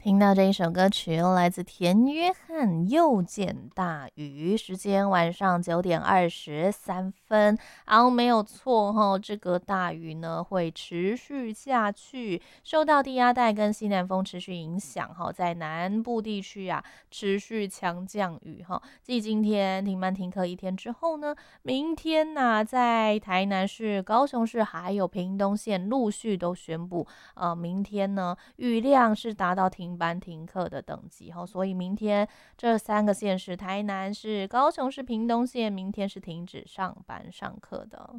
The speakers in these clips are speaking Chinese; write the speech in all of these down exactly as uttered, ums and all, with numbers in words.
听到这一首歌曲来自田约翰《又见大雨》，时间晚上九点二十三分。啊，没有错哈，这个大雨呢会持续下去，受到低压带跟西南风持续影响哈，在南部地区啊持续强降雨哈。继今天停班停课一天之后呢，明天呐、在台南市、高雄市还有屏东县陆续都宣布，呃，明天呢雨量是达到停班停课的等级哈，所以明天这三个县市，台南市、高雄市、屏东县，明天是停止上班上课的。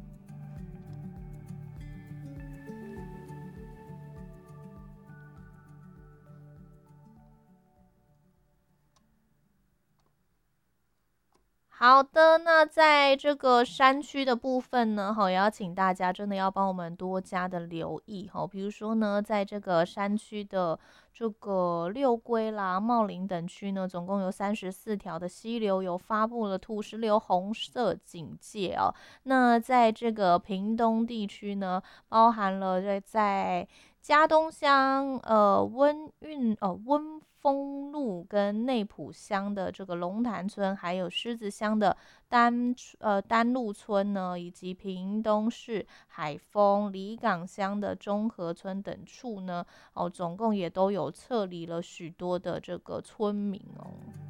好的，那在这个山区的部分呢，哈，也要请大家真的要帮我们多加的留意哈。比如说呢，在这个山区的这个六龟啦、茂林等区呢，总共有三十四条的溪流有发布了土石流红色警戒哦。那在这个屏东地区呢，包含了在在嘉东乡、呃温运、呃温丰路跟内埔乡的这个龙潭村，还有狮子乡的丹呃丹路村呢，以及屏东市海丰离港乡的中和村等处呢，哦，总共也都有撤离了许多的这个村民哦。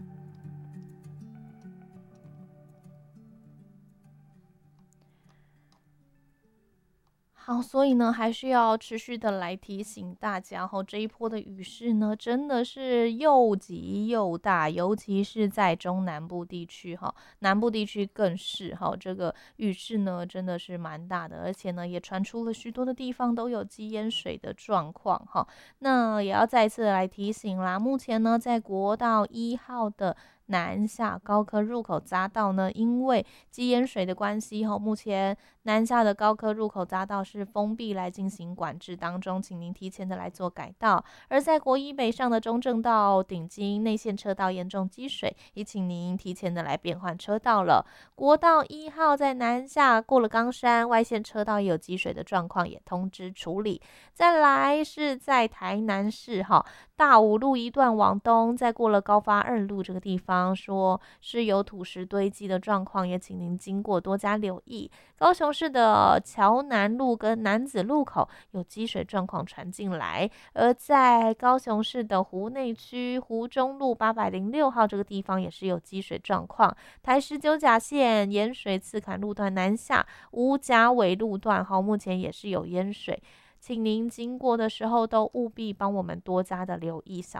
好，所以呢，还是要持续的来提醒大家哈，这一波的雨势呢，真的是又急又大，尤其是在中南部地区哈，南部地区更是哈，这个雨势呢真的是蛮大的，而且呢，也传出了许多的地方都有积淹水的状况哈。那也要再次来提醒啦，目前呢，在国道一号的南下高科入口匝道呢，因为积淹水的关系哈，目前南下的高科入口匝道是封闭来进行管制当中，请您提前的来做改道。而在国一北上的中正道顶金内线车道严重积水，也请您提前的来变换车道了。国道一号在南下过了冈山外线车道也有积水的状况，也通知处理。再来是在台南市哈大武路一段往东，再过了高发二路这个地方，说是有土石堆积的状况，也请您经过多加留意。高雄市的桥南路跟南子路口有积水状况传进来，而在高雄市的湖内区湖中路八百零六号这个地方也是有积水状况。台十九甲线盐水刺坎路段南下吴甲尾路段哈，目前也是有淹水。请您经过的时候都务必帮我们多加的留意小